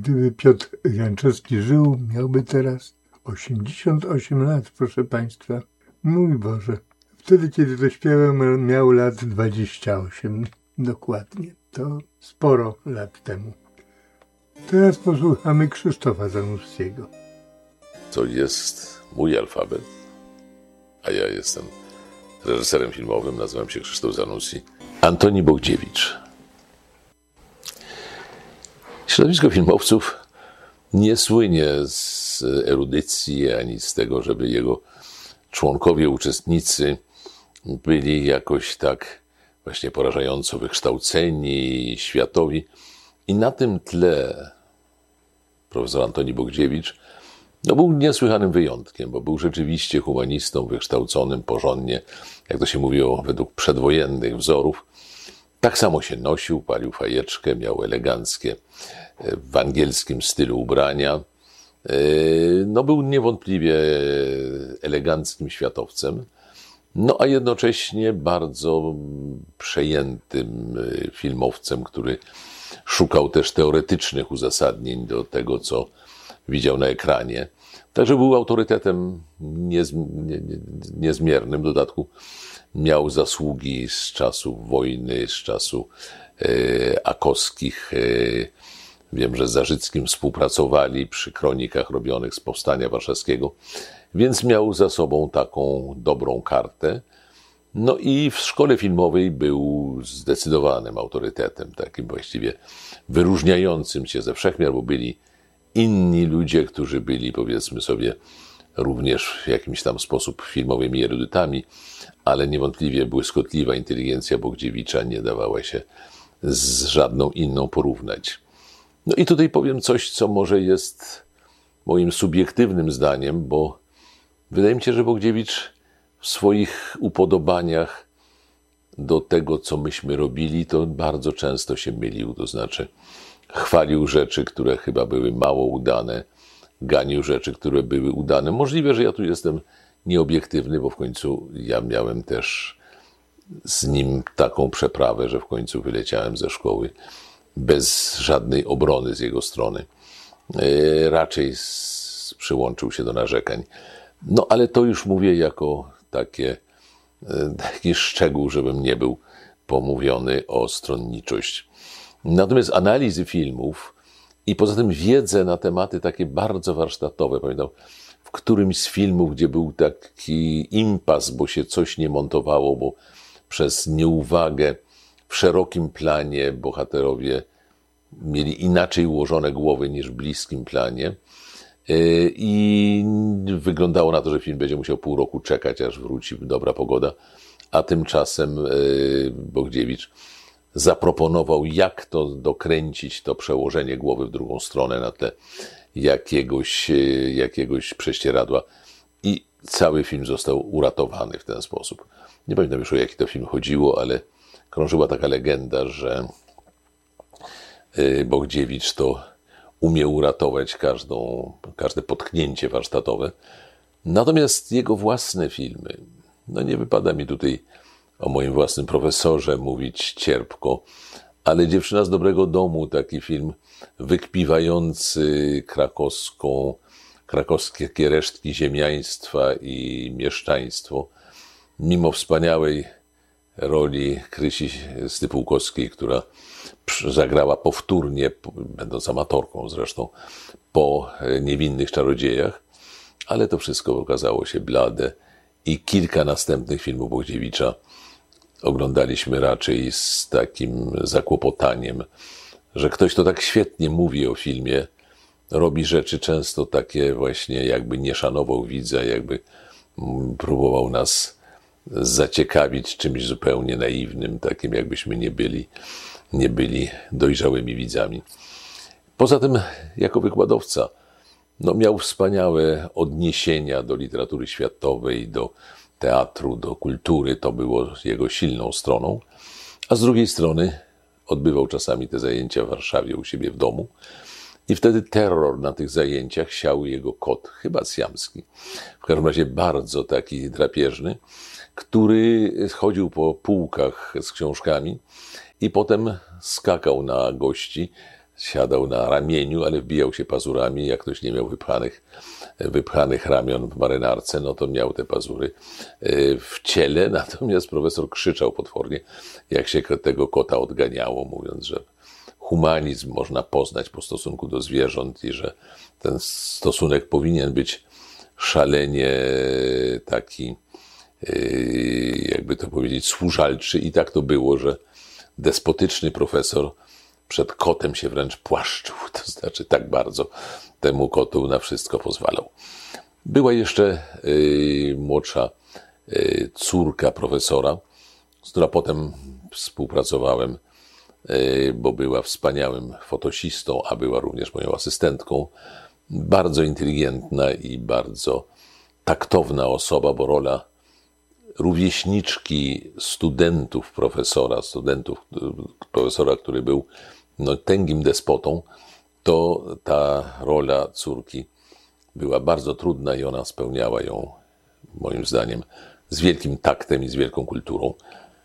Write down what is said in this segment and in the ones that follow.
Gdyby Piotr Janczewski żył, miałby teraz 88 lat, proszę Państwa. Mój Boże. Wtedy, kiedy to śpiewał, miał lat 28 dokładnie. To sporo lat temu. Teraz posłuchamy Krzysztofa Zanussiego. To jest mój alfabet, a ja jestem reżyserem filmowym, nazywam się Krzysztof Zanussi. Antoni Bogdziewicz. Środowisko filmowców nie słynie z erudycji, ani z tego, żeby jego członkowie, uczestnicy byli jakoś tak właśnie porażająco wykształceni, światowi. I na tym tle profesor Antoni Bogdziewicz był niesłychanym wyjątkiem, bo był rzeczywiście humanistą wykształconym porządnie, jak to się mówiło, według przedwojennych wzorów. Tak samo się nosił, palił fajeczkę, miał eleganckie w angielskim stylu ubrania. Był niewątpliwie eleganckim światowcem, a jednocześnie bardzo przejętym filmowcem, który szukał też teoretycznych uzasadnień do tego, co widział na ekranie. Także był autorytetem niezmiernym. W dodatku miał zasługi z czasów wojny, z czasu akowskich. Wiem, że z Zarzyckim współpracowali przy kronikach robionych z Powstania Warszawskiego, więc miał za sobą taką dobrą kartę. I w szkole filmowej był zdecydowanym autorytetem, takim właściwie wyróżniającym się ze wszechmiar, bo byli inni ludzie, którzy byli, powiedzmy sobie, również w jakimś tam sposób filmowymi erudytami, ale niewątpliwie błyskotliwa inteligencja Bogdziewicza nie dawała się z żadną inną porównać. I tutaj powiem coś, co może jest moim subiektywnym zdaniem, bo wydaje mi się, że Bogdziewicz w swoich upodobaniach do tego, co myśmy robili, to bardzo często się mylił. To znaczy chwalił rzeczy, które chyba były mało udane, ganił rzeczy, które były udane. Możliwe, że ja tu jestem nieobiektywny, bo w końcu ja miałem też z nim taką przeprawę, że w końcu wyleciałem ze szkoły bez żadnej obrony z jego strony. Raczej przyłączył się do narzekań. Ale to już mówię jako taki szczegół, żebym nie był pomówiony o stronniczość. Natomiast analizy filmów i poza tym wiedzę na tematy takie bardzo warsztatowe. Pamiętam w którymś z filmów, gdzie był taki impas, bo się coś nie montowało, bo przez nieuwagę w szerokim planie bohaterowie mieli inaczej ułożone głowy niż w bliskim planie. I wyglądało na to, że film będzie musiał pół roku czekać, aż wróci dobra pogoda, a tymczasem Bogdziewicz zaproponował, jak to dokręcić, to przełożenie głowy w drugą stronę na tle jakiegoś prześcieradła i cały film został uratowany w ten sposób. Nie pamiętam już, o jaki to film chodziło, ale krążyła taka legenda, że Bogdziewicz to umie uratować każde potknięcie warsztatowe. Natomiast jego własne filmy, nie wypada mi tutaj o moim własnym profesorze mówić cierpko, ale Dziewczyna z dobrego domu, taki film wykpiwający krakowskie resztki ziemiaństwa i mieszczaństwo, mimo wspaniałej roli Krysi Stypułkowskiej, która zagrała powtórnie, będąc amatorką zresztą, po Niewinnych czarodziejach, ale to wszystko okazało się blade i kilka następnych filmów Bogdziewicza oglądaliśmy raczej z takim zakłopotaniem, że ktoś, kto tak świetnie mówi o filmie, robi rzeczy często takie właśnie, jakby nie szanował widza, jakby próbował nas zaciekawić czymś zupełnie naiwnym, takim jakbyśmy nie byli dojrzałymi widzami. Poza tym, jako wykładowca, miał wspaniałe odniesienia do literatury światowej, do teatru, do kultury. To było jego silną stroną. A z drugiej strony odbywał czasami te zajęcia w Warszawie u siebie w domu i wtedy terror na tych zajęciach siał jego kot, chyba siamski. W każdym razie bardzo taki drapieżny, który chodził po półkach z książkami i potem skakał na gości, siadał na ramieniu, ale wbijał się pazurami. Jak ktoś nie miał wypchanych ramion w marynarce, no to miał te pazury w ciele. Natomiast profesor krzyczał potwornie, jak się tego kota odganiało, mówiąc, że humanizm można poznać po stosunku do zwierząt i że ten stosunek powinien być szalenie taki, jakby to powiedzieć, służalczy. I tak to było, że despotyczny profesor przed kotem się wręcz płaszczył, to znaczy tak bardzo temu kotu na wszystko pozwalał. Była jeszcze młodsza córka profesora, z którą potem współpracowałem, bo była wspaniałym fotosistą, a była również moją asystentką. Bardzo inteligentna i bardzo taktowna osoba, bo rola rówieśniczki studentów profesora, który był tęgim despotą, to ta rola córki była bardzo trudna i ona spełniała ją, moim zdaniem, z wielkim taktem i z wielką kulturą.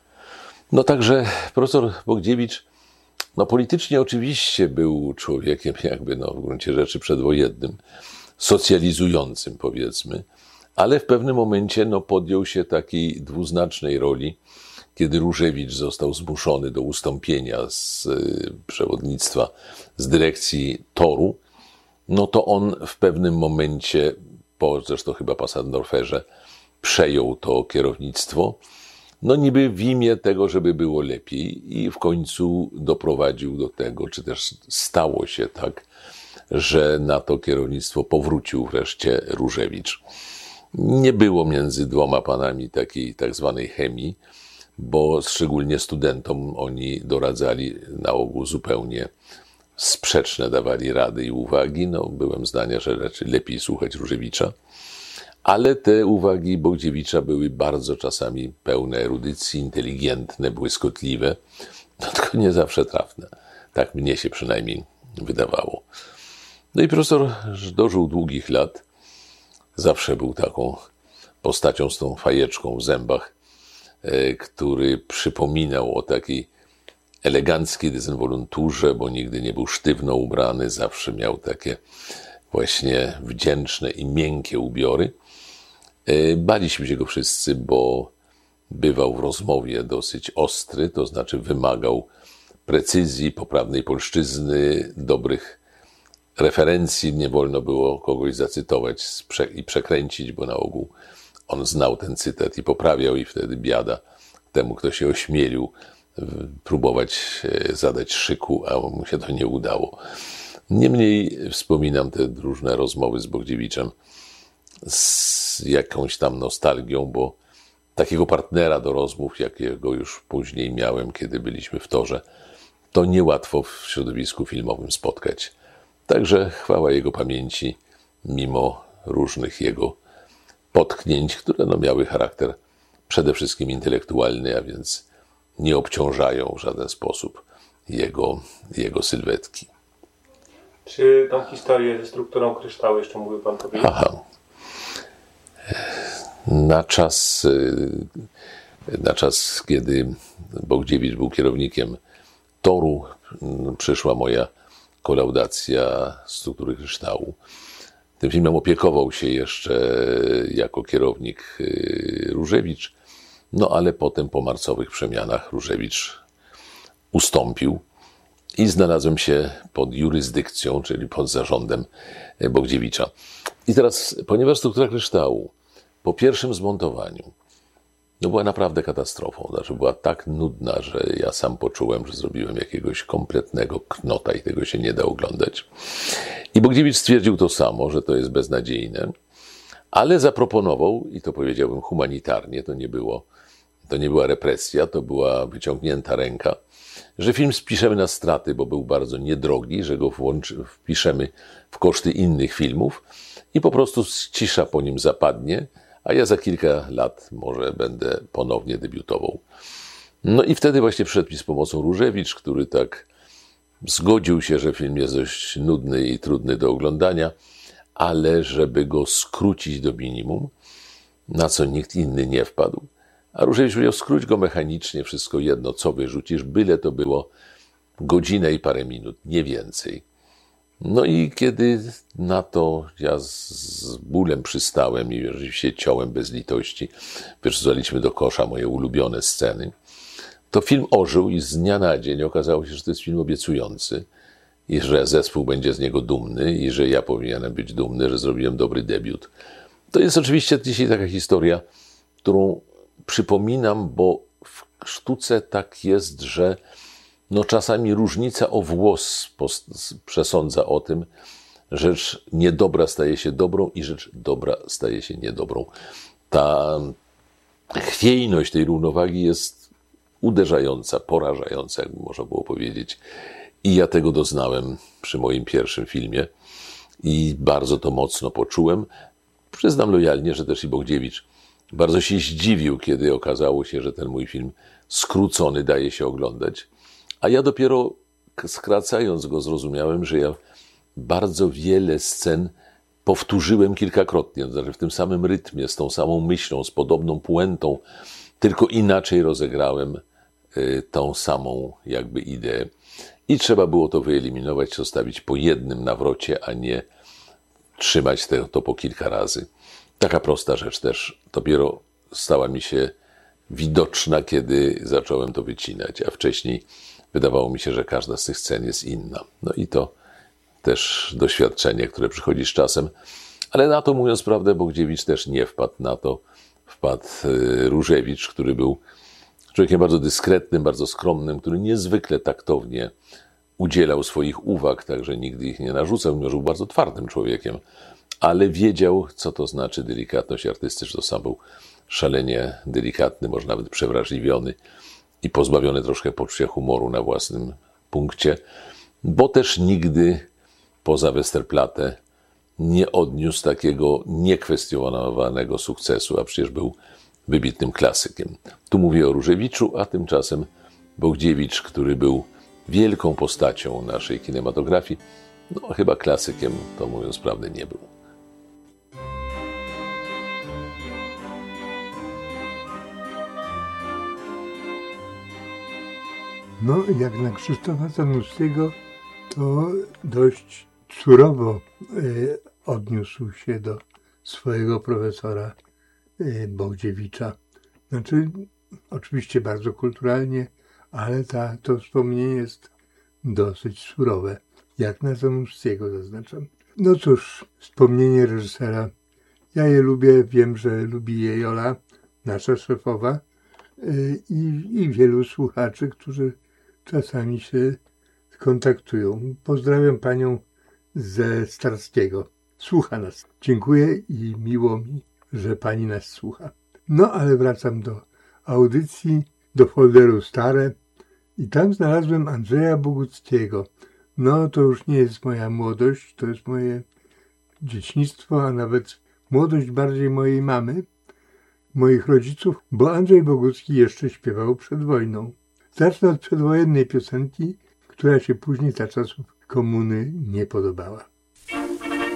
Także profesor Bogdziewicz, politycznie oczywiście był człowiekiem jakby w gruncie rzeczy przedwojennym, socjalizującym, powiedzmy, ale w pewnym momencie podjął się takiej dwuznacznej roli, kiedy Różewicz został zmuszony do ustąpienia z przewodnictwa, z dyrekcji toru, to on w pewnym momencie, zresztą chyba po Sandorferze, przejął to kierownictwo, niby w imię tego, żeby było lepiej, i w końcu doprowadził do tego, czy też stało się tak, że na to kierownictwo powrócił wreszcie Różewicz. Nie było między dwoma panami takiej tak zwanej chemii, bo szczególnie studentom oni doradzali na ogół zupełnie sprzeczne, dawali rady i uwagi. Byłem zdania, że raczej lepiej słuchać Różewicza, ale te uwagi Bogdziewicza były bardzo czasami pełne erudycji, inteligentne, błyskotliwe, tylko nie zawsze trafne. Tak mnie się przynajmniej wydawało. I profesor dożył długich lat. Zawsze był taką postacią z tą fajeczką w zębach, który przypominał o takiej eleganckiej dezynwolunturze, bo nigdy nie był sztywno ubrany, zawsze miał takie właśnie wdzięczne i miękkie ubiory. Baliśmy się go wszyscy, bo bywał w rozmowie dosyć ostry, to znaczy wymagał precyzji, poprawnej polszczyzny, dobrych referencji. Nie wolno było kogoś zacytować i przekręcić, bo na ogół on znał ten cytat i poprawiał, i wtedy biada temu, kto się ośmielił próbować zadać szyku, a mu się to nie udało. Niemniej wspominam te różne rozmowy z Bogdziewiczem z jakąś tam nostalgią, bo takiego partnera do rozmów, jakiego już później miałem, kiedy byliśmy w torze, to niełatwo w środowisku filmowym spotkać. Także chwała jego pamięci, mimo różnych jego potknięć, które miały charakter przede wszystkim intelektualny, a więc nie obciążają w żaden sposób jego sylwetki. Czy tą historię ze strukturą kryształu jeszcze mógłby pan powiedzieć? Na czas, kiedy Bogdziewicz był kierownikiem toru, przyszła moja kolaudacja struktury kryształu. Tym filmem opiekował się jeszcze jako kierownik Różewicz, ale potem po marcowych przemianach Różewicz ustąpił i znalazłem się pod jurysdykcją, czyli pod zarządem Bogdziewicza. I teraz, ponieważ struktura kryształu po pierwszym zmontowaniu była naprawdę katastrofą, znaczy była tak nudna, że ja sam poczułem, że zrobiłem jakiegoś kompletnego knota i tego się nie da oglądać. I Bogdziewicz stwierdził to samo, że to jest beznadziejne, ale zaproponował, i to powiedziałbym humanitarnie, to nie była represja, to była wyciągnięta ręka, że film spiszemy na straty, bo był bardzo niedrogi, że go wpiszemy w koszty innych filmów i po prostu cisza po nim zapadnie, a ja za kilka lat może będę ponownie debiutował. I wtedy właśnie przyszedł mi z pomocą Różewicz, który tak zgodził się, że film jest dość nudny i trudny do oglądania, ale żeby go skrócić do minimum, na co nikt inny nie wpadł. A Różewicz powiedział, skróć go mechanicznie, wszystko jedno, co wyrzucisz, byle to było godzinę i parę minut, nie więcej. No i kiedy na to ja z bólem przystałem i rzeczywiście ciąłem bez litości, wyrzucaliśmy do kosza moje ulubione sceny, to film ożył i z dnia na dzień okazało się, że to jest film obiecujący i że zespół będzie z niego dumny i że ja powinienem być dumny, że zrobiłem dobry debiut. To jest oczywiście dzisiaj taka historia, którą przypominam, bo w sztuce tak jest, że czasami różnica o włos przesądza o tym, że rzecz niedobra staje się dobrą i rzecz dobra staje się niedobrą. Ta chwiejność tej równowagi jest uderzająca, porażająca, jakby można było powiedzieć. I ja tego doznałem przy moim pierwszym filmie i bardzo to mocno poczułem. Przyznam lojalnie, że też i Bogdziewicz bardzo się zdziwił, kiedy okazało się, że ten mój film skrócony daje się oglądać. A ja dopiero skracając go zrozumiałem, że ja bardzo wiele scen powtórzyłem kilkakrotnie, to znaczy w tym samym rytmie, z tą samą myślą, z podobną puentą, tylko inaczej rozegrałem tą samą jakby ideę. I trzeba było to wyeliminować, zostawić po jednym nawrocie, a nie trzymać to po kilka razy. Taka prosta rzecz też dopiero stała mi się widoczna, kiedy zacząłem to wycinać, a wcześniej wydawało mi się, że każda z tych scen jest inna. No i to też doświadczenie, które przychodzi z czasem. Ale na to, mówiąc prawdę, Bogdziewicz też nie wpadł na to. Wpadł Różewicz, który był człowiekiem bardzo dyskretnym, bardzo skromnym, który niezwykle taktownie udzielał swoich uwag, także nigdy ich nie narzucał, mimo że był bardzo twardym człowiekiem, ale wiedział, co to znaczy delikatność artystyczna. Sam był szalenie delikatny, może nawet przewrażliwiony i pozbawiony troszkę poczucia humoru na własnym punkcie, bo też nigdy poza Westerplatte nie odniósł takiego niekwestionowanego sukcesu, a przecież był wybitnym klasykiem. Tu mówię o Różewiczu, a tymczasem Bogdziewicz, który był wielką postacią naszej kinematografii, chyba klasykiem, to mówiąc prawdę, nie był. No, jak na Krzysztofa Zanussiego, to dość surowo odniósł się do swojego profesora Bogdziewicza. Znaczy, oczywiście bardzo kulturalnie, ale to wspomnienie jest dosyć surowe, jak na Zanussiego zaznaczam. No cóż, wspomnienie reżysera, ja je lubię, wiem, że lubi je Jola, nasza szefowa i wielu słuchaczy, którzy czasami się kontaktują. Pozdrawiam panią ze Starskiego. Słucha nas. Dziękuję i miło mi, że pani nas słucha. No ale wracam do audycji, do folderu stare i tam znalazłem Andrzeja Boguckiego. No to już nie jest moja młodość, to jest moje dzieciństwo, a nawet młodość bardziej mojej mamy, moich rodziców, bo Andrzej Bogucki jeszcze śpiewał przed wojną. Zacznę od przedwojennej piosenki, która się później za czasów komuny nie podobała.